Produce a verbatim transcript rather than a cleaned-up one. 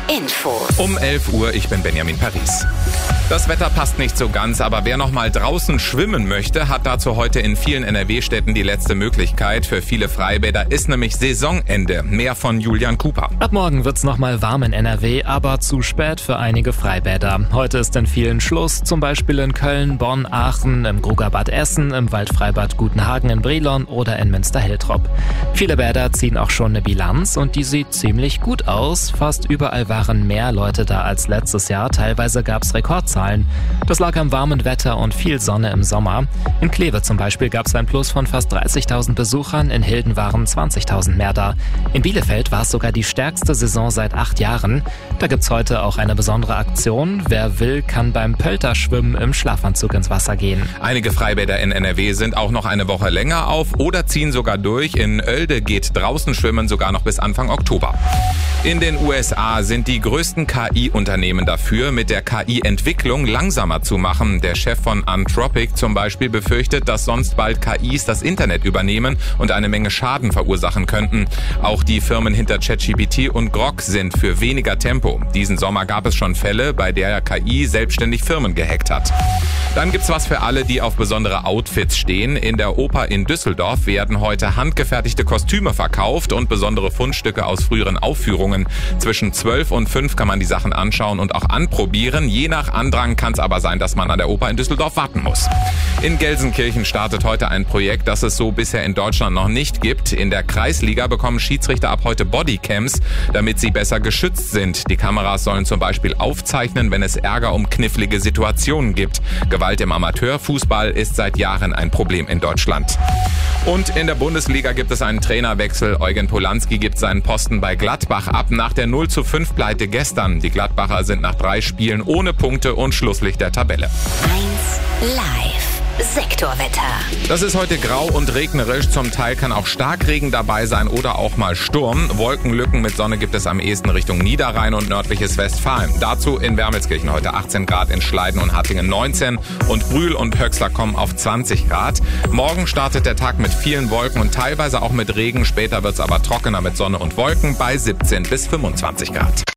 Info. Um elf Uhr, ich bin Benjamin Paris. Das Wetter passt nicht so ganz, aber wer noch mal draußen schwimmen möchte, hat dazu heute in vielen N R W-Städten die letzte Möglichkeit. Für viele Freibäder ist nämlich Saisonende. Mehr von Julian Cooper. Ab morgen wird's noch mal warm in N R W, aber zu spät für einige Freibäder. Heute ist in vielen Schluss, zum Beispiel in Köln, Bonn, Aachen, im Grugerbad Essen, im Waldfreibad Gutenhagen in Brilon oder in Münster-Hiltrop. Viele Bäder ziehen auch schon eine Bilanz und die sieht ziemlich gut aus. Fast überall waren mehr Leute da als letztes Jahr. Teilweise gab's Rekordzahlen. Das lag am warmen Wetter und viel Sonne im Sommer. In Kleve zum Beispiel gab es ein Plus von fast dreißigtausend Besuchern, in Hilden waren zwanzigtausend mehr da. In Bielefeld war es sogar die stärkste Saison seit acht Jahren. Da gibt's heute auch eine besondere Aktion. Wer will, kann beim Pölterschwimmen im Schlafanzug ins Wasser gehen. Einige Freibäder in N R W sind auch noch eine Woche länger auf oder ziehen sogar durch. In Oelde geht draußen schwimmen sogar noch bis Anfang Oktober. In den U S A sind die größten K I-Unternehmen dafür, mit der K I-Entwicklung langsamer zu machen. Der Chef von Anthropic zum Beispiel befürchtet, dass sonst bald K Is das Internet übernehmen und eine Menge Schaden verursachen könnten. Auch die Firmen hinter ChatGPT und Grok sind für weniger Tempo. Diesen Sommer gab es schon Fälle, bei der K I selbstständig Firmen gehackt hat. Dann gibt's was für alle, die auf besondere Outfits stehen. In der Oper in Düsseldorf werden heute handgefertigte Kostüme verkauft und besondere Fundstücke aus früheren Aufführungen. Zwischen zwölf und fünf kann man die Sachen anschauen und auch anprobieren. Je nach Andrang kann es aber sein, dass man an der Oper in Düsseldorf warten muss. In Gelsenkirchen startet heute ein Projekt, das es so bisher in Deutschland noch nicht gibt. In der Kreisliga bekommen Schiedsrichter ab heute Bodycams, damit sie besser geschützt sind. Die Kameras sollen zum Beispiel aufzeichnen, wenn es Ärger um knifflige Situationen gibt. Gewalt im Amateurfußball ist seit Jahren ein Problem in Deutschland. Und in der Bundesliga gibt es einen Trainerwechsel. Eugen Polanski gibt seinen Posten bei Gladbach ab nach der null zu fünf Pleite gestern. Die Gladbacher sind nach drei Spielen ohne Punkte und Schlusslicht der Tabelle. eins Live. Sektorwetter. Das ist heute grau und regnerisch. Zum Teil kann auch Starkregen dabei sein oder auch mal Sturm. Wolkenlücken mit Sonne gibt es am ehesten Richtung Niederrhein und nördliches Westfalen. Dazu in Wermelskirchen heute achtzehn Grad, in Schleiden und Hattingen neunzehn und Brühl und Höxter kommen auf zwanzig Grad. Morgen startet der Tag mit vielen Wolken und teilweise auch mit Regen. Später wird es aber trockener mit Sonne und Wolken bei siebzehn bis fünfundzwanzig Grad.